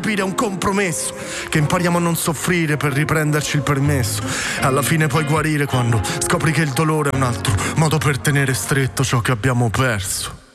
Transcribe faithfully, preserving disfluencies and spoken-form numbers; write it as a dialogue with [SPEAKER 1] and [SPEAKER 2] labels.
[SPEAKER 1] capire è un compromesso, che impariamo a non soffrire per riprenderci il permesso. Alla fine puoi guarire quando scopri che il dolore è un altro modo per tenere stretto ciò che abbiamo perso.